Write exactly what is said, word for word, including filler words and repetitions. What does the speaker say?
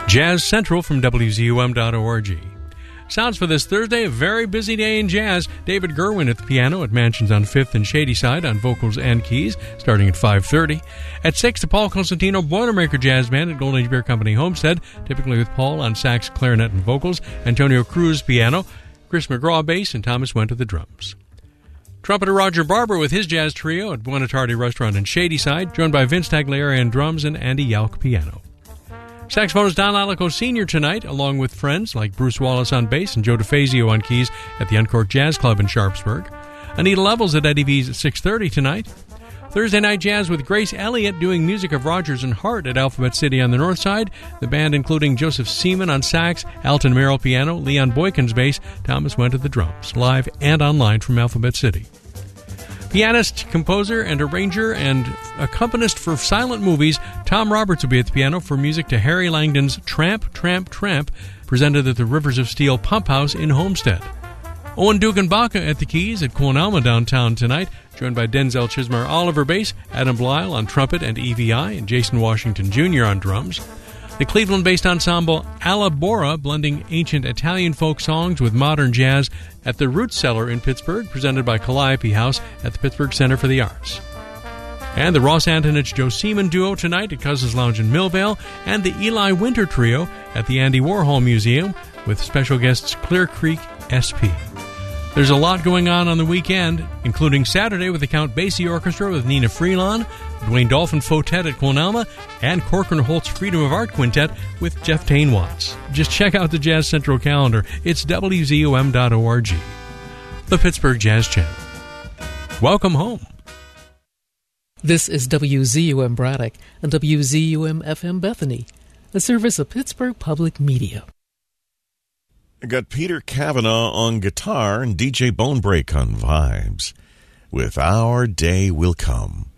Jazz Central from W Z U M dot org. Sounds for this Thursday, a very busy day in jazz. David Gerwin at the piano at Mansions on fifth and Shadyside on vocals and keys, starting at five thirty. At six, the Paul Constantino Boilermaker Jazz Band at Golden Age Beer Company Homestead, typically with Paul on sax, clarinet, and vocals, Antonio Cruz piano, Chris McGraw bass, and Thomas Went at the drums. Trumpeter Roger Barber with his jazz trio at Buena Tarde Restaurant in Shadyside, joined by Vince Tagliari on drums and Andy Yalk piano. Saxophonist Don Alico Senior tonight, along with friends like Bruce Wallace on bass and Joe DeFazio on keys at the Uncorked Jazz Club in Sharpsburg. Anita Levels at Eddie V's at six thirty tonight. Thursday night jazz with Grace Elliott doing music of Rogers and Hart at Alphabet City on the north side. The band including Joseph Seaman on sax, Alton Merrill piano, Leon Boykins bass, Thomas Went at the drums, live and online from Alphabet City. Pianist, composer, and arranger, and accompanist for silent movies, Tom Roberts will be at the piano for music to Harry Langdon's Tramp, Tramp, Tramp, presented at the Rivers of Steel Pump House in Homestead. Owen Dugan-Baca at the keys at Quonalma downtown tonight, joined by Denzel Chismar Oliver bass, Adam Blyle on trumpet and E V I, and Jason Washington Junior on drums. The Cleveland-based ensemble Alla Bora, blending ancient Italian folk songs with modern jazz at the Roots Cellar in Pittsburgh, presented by Calliope House at the Pittsburgh Center for the Arts. And the Ross Antonich Joe Seaman duo tonight at Cousins Lounge in Millvale, and the Eli Winter Trio at the Andy Warhol Museum with special guests Clear Creek S P. There's a lot going on on the weekend, including Saturday with the Count Basie Orchestra with Nina Freelon, Dwayne Dolphin Fotet at Quonalma, and Corcoran Holt's Freedom of Art Quintet with Jeff Tain Watts. Just check out the Jazz Central calendar. It's W Z U M dot org. The Pittsburgh Jazz Channel. Welcome home. This is W Z U M Braddock and W Z U M F M Bethany, a service of Pittsburgh Public Media. I got Peter Cavanaugh on guitar and D J Bonebreak on vibes with Our Day Will Come.